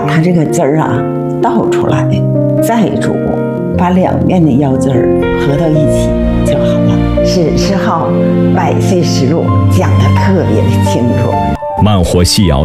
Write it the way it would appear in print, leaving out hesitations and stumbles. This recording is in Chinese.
它这个汁儿啊倒出来，再煮，把两面的腰汁儿合到一起就好了。史世浩100岁实录讲得特别的清楚。 慢火细熬